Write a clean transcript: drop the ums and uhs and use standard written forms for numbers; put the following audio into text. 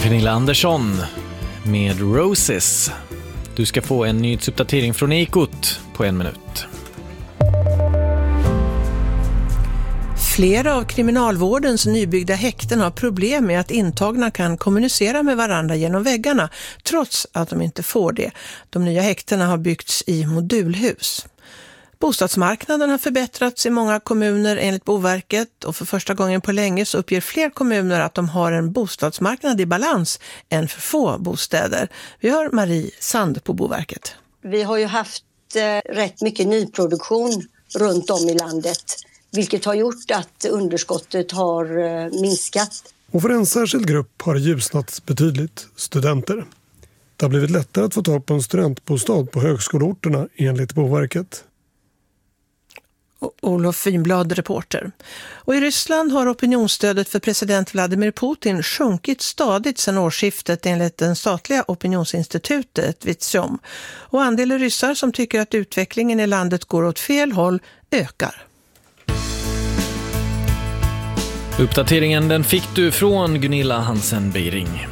Pernilla Andersson med Roses. Du ska få en nyhetsuppdatering från Ekot på 1 minut. Flera av kriminalvårdens nybyggda häkten har problem med att intagna kan kommunicera med varandra genom väggarna, trots att de inte får det. De nya häktena har byggts i modulhus. Bostadsmarknaden har förbättrats i många kommuner enligt Boverket, och för första gången på länge så uppger fler kommuner att de har en bostadsmarknad i balans än för få bostäder. Vi har Marie Sand på Boverket. Vi har ju haft rätt mycket nyproduktion runt om i landet, vilket har gjort att underskottet har minskat. Och för en särskild grupp har det ljusnat betydligt: studenter. Det har blivit lättare att få tag på en studentbostad på högskoleorterna enligt Boverket. Olof Finblad, reporter. Och i Ryssland har opinionsstödet för president Vladimir Putin sjunkit stadigt sedan årsskiftet enligt den statliga opinionsinstitutet Vitsjom. Och andelen ryssar som tycker att utvecklingen i landet går åt fel håll ökar. Uppdateringen den fick du från Gunilla Hansen Beiring.